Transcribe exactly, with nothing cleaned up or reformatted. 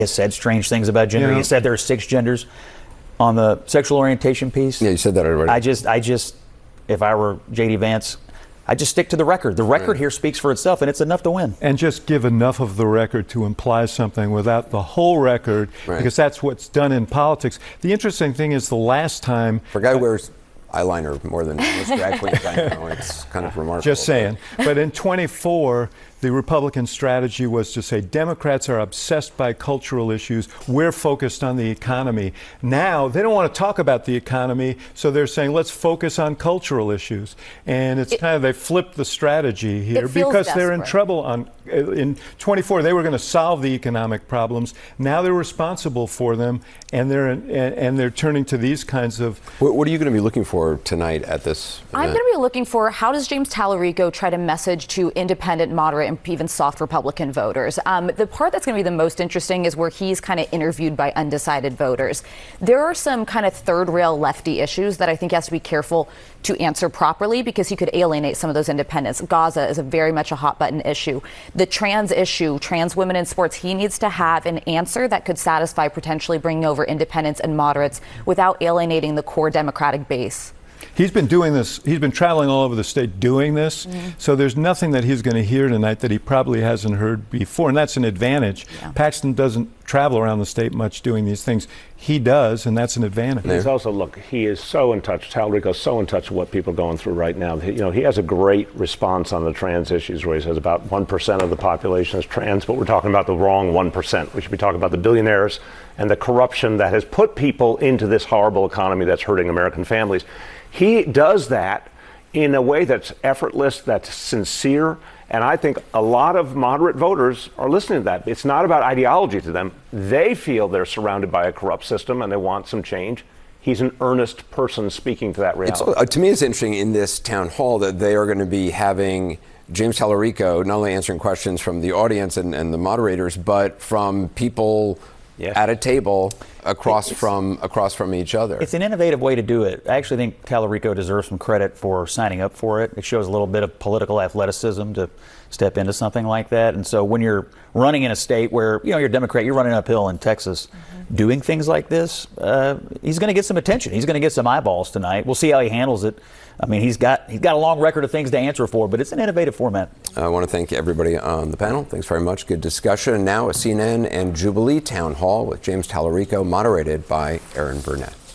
has said strange things about gender. Yeah. He said there are six genders on the sexual orientation piece. Yeah, you said that already. I just, I just, if I were J D Vance, I just stick to the record. The record right. here speaks for itself, and it's enough to win. And just give enough of the record to imply something without the whole record, right. because that's what's done in politics. The interesting thing is the last time... For a guy who wears eyeliner more than most drag queens I know, it's kind of remarkable. Just saying. But in twenty-four, the Republican strategy was to say Democrats are obsessed by cultural issues. We're focused on the economy. Now, they don't want to talk about the economy, so they're saying let's focus on cultural issues. And it's it, kind of, they flipped the strategy here because desperate. they're in trouble. On In twenty-four, they were going to solve the economic problems. Now they're responsible for them, and they're, and, and they're turning to these kinds of... What, what are you going to be looking for tonight at this event? I'm going to be looking for how does James Tallarico try to message to independent, moderate, and even soft Republican voters. Um, the part that's going to be the most interesting is where he's kind of interviewed by undecided voters. There are some kind of third rail lefty issues that I think he has to be careful to answer properly because he could alienate some of those independents. Gaza is a very much a hot button issue. The trans issue, trans women in sports, he needs to have an answer that could satisfy potentially bringing over independents and moderates without alienating the core Democratic base. He's been doing this, he's been traveling all over the state doing this, mm-hmm. so there's nothing that he's going to hear tonight that he probably hasn't heard before, and that's an advantage. Yeah. Paxton doesn't travel around the state much doing these things. He does, and that's an advantage. He's also, look, he is so in touch, Tallarico's so in touch with what people are going through right now. He, you know, he has a great response on the trans issues where he says about one percent of the population is trans, but we're talking about the wrong one percent. We should be talking about the billionaires and the corruption that has put people into this horrible economy that's hurting American families. He does that in a way that's effortless, that's sincere, and I think a lot of moderate voters are listening to that. It's not about ideology to them. They feel they're surrounded by a corrupt system and they want some change. He's an earnest person speaking to that reality. It's, uh, to me, it's interesting in this town hall that they are going to be having James Tallarico not only answering questions from the audience and, and the moderators, but from people yes. at a table across it's, from across from each other. It's an innovative way to do it. I actually think Tallarico deserves some credit for signing up for it. It shows a little bit of political athleticism to step into something like that. And so when you're running in a state where, you know, you're a Democrat, you're running uphill in Texas, mm-hmm. doing things like this, uh, he's going to get some attention. He's going to get some eyeballs tonight. We'll see how he handles it. I mean, he's got he's got a long record of things to answer for, but it's an innovative format. I want to thank everybody on the panel. Thanks very much. Good discussion. And now a C N N and Jubilee Town Hall with James Tallarico, moderated by Erin Burnett.